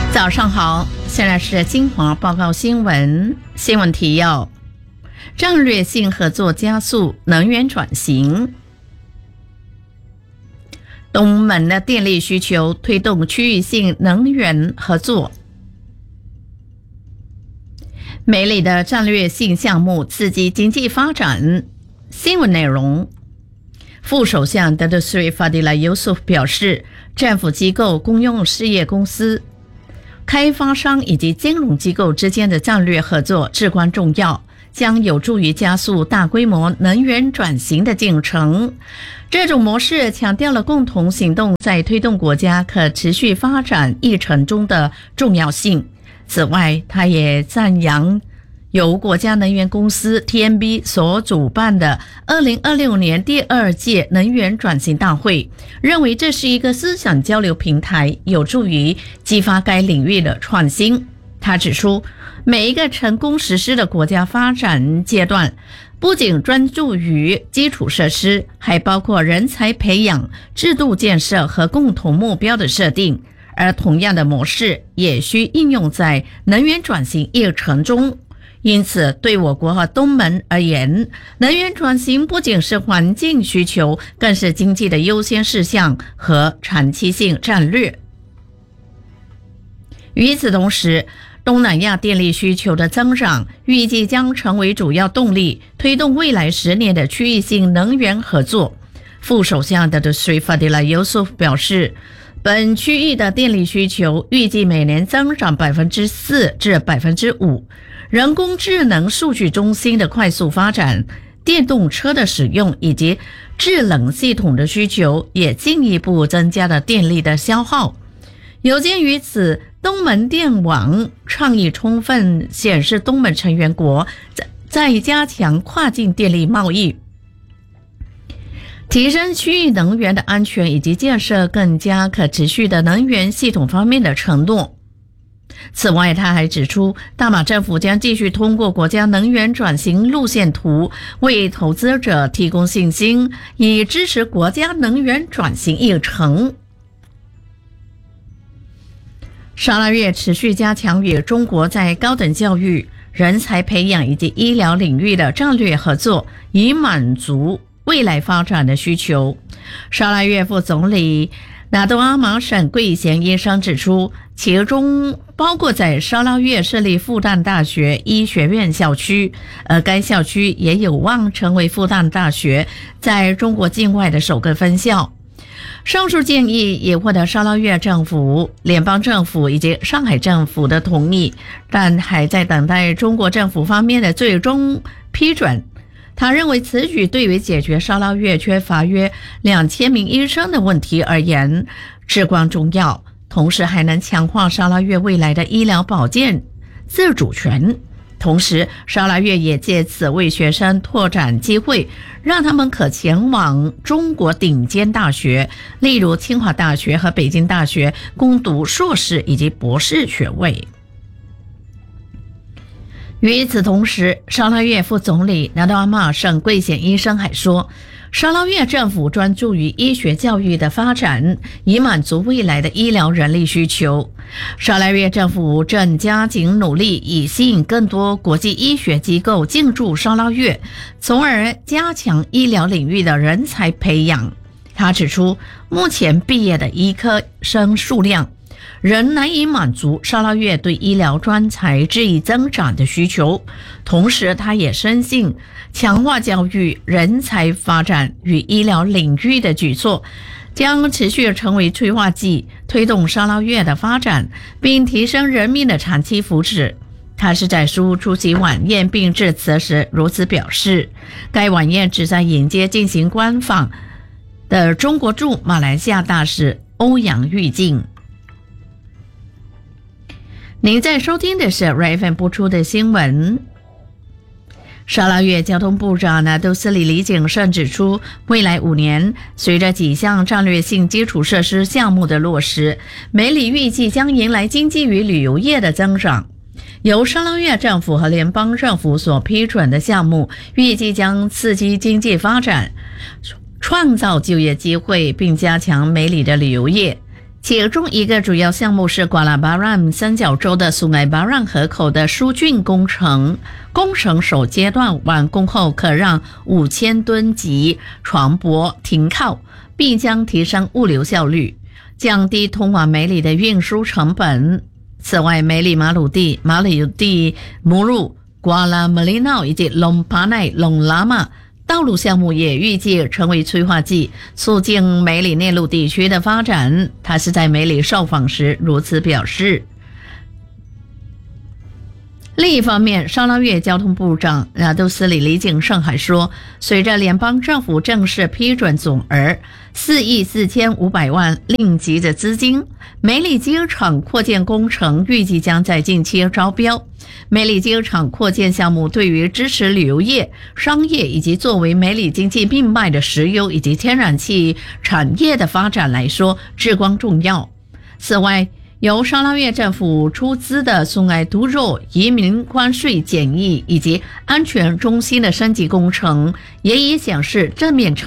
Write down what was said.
早上好，现在是金华报告新闻。新闻提要：战略性合作加速能源转型。东盟的电力需求推动区域性能源合作。美里的战略性项目刺激经济发展。新闻内容：副首相德德瑞法迪拉尤苏夫表示，政府机构、公用事业公司、开发商以及金融机构之间的战略合作至关重要，将有助于加速大规模能源转型的进程。这种模式强调了共同行动在推动国家可持续发展议程中的重要性。此外，他也赞扬由国家能源公司 TNB 所主办的2026年第2届能源转型大会，认为这是一个思想交流平台，有助于激发该领域的创新。他指出，每一个成功实施的国家发展阶段，不仅专注于基础设施，还包括人才培养、制度建设和共同目标的设定，而同样的模式也需应用在能源转型议程中。因此，对我国和东盟而言，能源转型不仅是环境需求，更是经济的优先事项和长期性战略。与此同时，东南亚电力需求的增长预计将成为主要动力，推动未来10年的区域性能源合作。副首相德德瑞法迪拉尤苏夫表示，本区域的电力需求预计每年增长 4% 至 5%。人工智能数据中心的快速发展、电动车的使用以及制冷系统的需求也进一步增加了电力的消耗。有鉴于此，东盟电网倡议充分显示东盟成员国在加强跨境电力贸易、提升区域能源的安全以及建设更加可持续的能源系统方面的承诺。此外，他还指出，大马政府将继续通过国家能源转型路线图为投资者提供信心，以支持国家能源转型议程。沙拉越持续加强与中国在高等教育、人才培养以及医疗领域的战略合作，以满足未来发展的需求。沙拉越副总理纳杜阿马省桂贤医生指出，其中包括在沙拉越设立复旦大学医学院校区，而该校区也有望成为复旦大学在中国境外的首个分校。上述建议也获得沙拉越政府、联邦政府以及上海政府的同意，但还在等待中国政府方面的最终批准。他认为此举对于解决沙拉越缺乏约2000名医生的问题而言至关重要，同时还能强化沙拉越未来的医疗保健自主权。同时，沙拉越也借此为学生拓展机会，让他们可前往中国顶尖大学，例如清华大学和北京大学，攻读硕士以及博士学位。与此同时，沙拉越副总理纳杜阿马省桂贤医生还说，沙拉越政府专注于医学教育的发展，以满足未来的医疗人力需求。沙拉越政府正加紧努力，以吸引更多国际医学机构进驻沙拉越，从而加强医疗领域的人才培养。他指出，目前毕业的医科生数量仍难以满足沙拉越对医疗专才日益增长的需求。同时，他也深信强化教育、人才发展与医疗领域的举措将持续成为催化剂，推动沙拉越的发展，并提升人民的长期福祉。他是在出席晚宴并致辞时如此表示。该晚宴旨在迎接进行官访的中国驻马来西亚大使欧阳玉靖。您在收听的是 RFM 播出的新闻。沙拉越交通部长纳杜斯里李景胜指出，未来5年，随着几项战略性基础设施项目的落实，美里预计将迎来经济与旅游业的增长。由沙拉越政府和联邦政府所批准的项目，预计将刺激经济发展，创造就业机会，并加强美里的旅游业。 其中一个主要项目是瓜拉巴兰三角洲的苏埃巴让河口的疏浚工程，工程首阶段完工后可让5000吨级船舶停靠，必将提升物流效率，降低通往梅里的运输成本。此外，梅里马鲁地、母乳、瓜拉梅利闹以及隆帕奈、隆拉玛道路项目也预计成为催化剂，促进梅里内陆地区的发展。他是在梅里受访时如此表示。另一方面，沙拉越交通部长拿督斯里李景胜还说，随着联邦政府正式批准总额4亿4500万令吉的资金，梅里机场扩建工程预计将在近期招标。梅里机场扩建项目对于支持旅游业、商业以及作为梅里经济命脉的石油以及天然气产业的发展来说至关重要。此外，由沙拉越政府出资的苏埃都若移民关税检疫以及安全中心的升级工程也已显示正面成